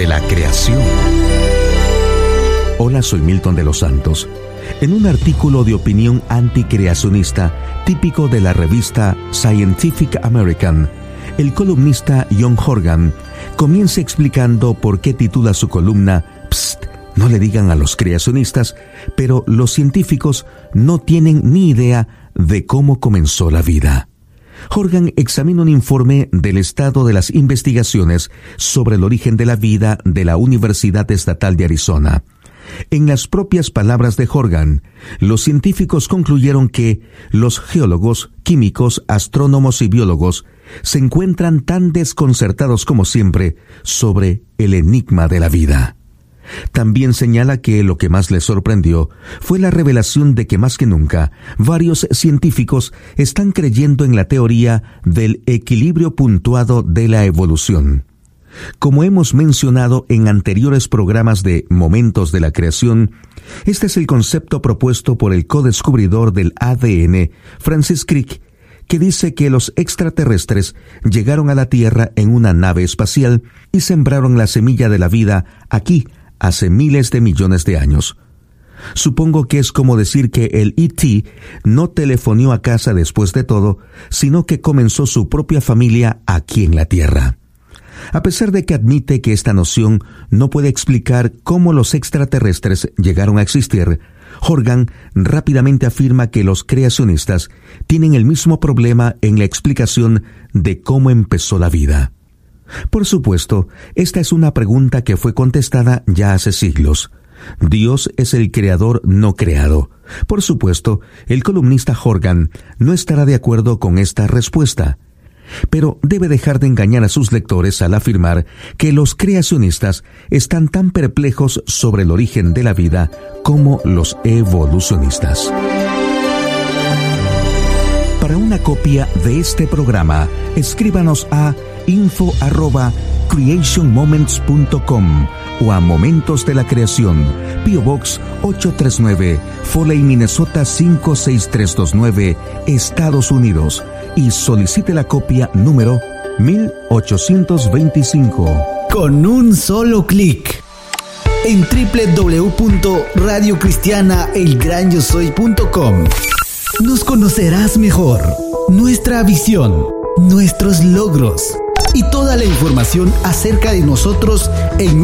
de la creación. Hola, soy Milton de los Santos. En un artículo de opinión anticreacionista típico de la revista Scientific American, el columnista John Horgan comienza explicando por qué titula su columna "Psst, no le digan a los creacionistas, pero los científicos no tienen ni idea de cómo comenzó la vida". Horgan examina un informe del estado de las investigaciones sobre el origen de la vida de la Universidad Estatal de Arizona. En las propias palabras de Horgan, los científicos concluyeron que los geólogos, químicos, astrónomos y biólogos se encuentran tan desconcertados como siempre sobre el enigma de la vida. También señala que lo que más les sorprendió fue la revelación de que más que nunca varios científicos están creyendo en la teoría del equilibrio puntuado de la evolución. Como hemos mencionado en anteriores programas de Momentos de la Creación, este es el concepto propuesto por el codescubridor del ADN, Francis Crick, que dice que los extraterrestres llegaron a la Tierra en una nave espacial y sembraron la semilla de la vida aquí hace miles de millones de años. Supongo que es como decir que el E.T. no telefoneó a casa después de todo, sino que comenzó su propia familia aquí en la Tierra. A pesar de que admite que esta noción no puede explicar cómo los extraterrestres llegaron a existir, Horgan rápidamente afirma que los creacionistas tienen el mismo problema en la explicación de cómo empezó la vida. Por supuesto, esta es una pregunta que fue contestada ya hace siglos. Dios es el creador no creado. Por supuesto, el columnista Horgan no estará de acuerdo con esta respuesta, pero debe dejar de engañar a sus lectores al afirmar que los creacionistas están tan perplejos sobre el origen de la vida como los evolucionistas. Para una copia de este programa, escríbanos a info@creationmoments.com o a Momentos de la Creación, P.O. Box 839, Foley, Minnesota 56329, Estados Unidos, y solicite la copia número 1825. Con un solo clic. En www.radiocristianaelgranyosoy.com nos conocerás mejor, nuestra visión, nuestros logros y toda la información acerca de nosotros en